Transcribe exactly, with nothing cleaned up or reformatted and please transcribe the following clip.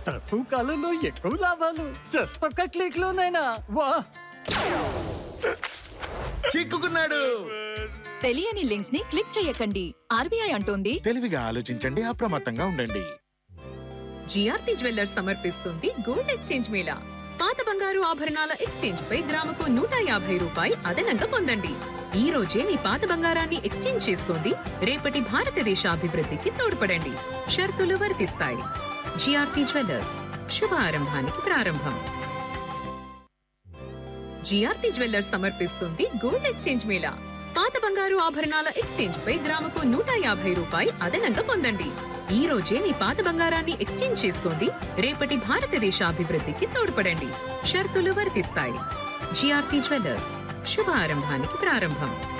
తక్కువ కాలంలో ఎక్కువ లాభాలు జస్ట్ ఒక్క క్లిక్ లోనైనా వా. చిక్కుకున్నాడు. తెలియని లింక్స్ ని క్లిక్ చేయకండి. ఆర్బీఐ అంటోంది తెలివిగా ఆలోచించండి, అప్రమత్తంగా ఉండండి. జిఆర్పి జ్యువెల్లర్స్ సమర్పిస్తుంది గోల్డ్ ఎక్స్చేంజ్ మేళా. పాత బంగారు ఆభరణాల ఎక్స్చేంజ్ పై గ్రాముకు నూట యాభై రూపాయి అదనంగా పొందండి. ఈ రోజే మీ పాత బంగారాన్ని ఎక్స్చేంజ్ చేసుకోండి. రేపటి భారతదేశ అభివృద్ధికి తోడ్పడండి. షరతులు వర్తిస్తాయి. జిఆర్పి జ్యువెల్లర్స్, శుభారంభానికి ప్రారంభం. జిఆర్పి జ్యువెల్లర్స్ సమర్పిస్తుంది గోల్డ్ ఎక్స్చేంజ్ మేళా. పాత బంగారు ఆభరణాల ఎక్స్చేంజ్ పై గ్రాముకు నూట యాభై రూపాయి అదనంగా పొందండి. ఈ రోజే మీ పాత బంగారాన్ని ఎక్స్చేంజ్ చేసుకోండి. రేపటి భారతదేశ అభివృద్ధికి తోడ్పడండి. షరతులు వర్తిస్తాయి. జిఆర్పి జ్యువెల్లర్స్, శుభారంభానికి ప్రారంభం.